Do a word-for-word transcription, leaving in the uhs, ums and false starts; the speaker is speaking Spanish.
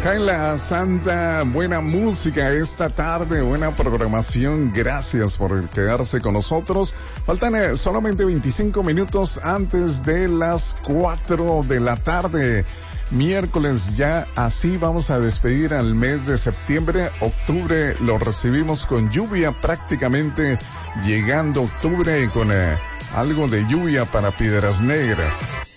Acá en la Santa, buena música esta tarde, buena programación. Gracias por quedarse con nosotros. Faltan eh, solamente veinticinco minutos antes de las cuatro de la tarde. Miércoles ya, así vamos a despedir al mes de septiembre. Octubre lo recibimos con lluvia, prácticamente llegando octubre y con eh, algo de lluvia para Piedras Negras.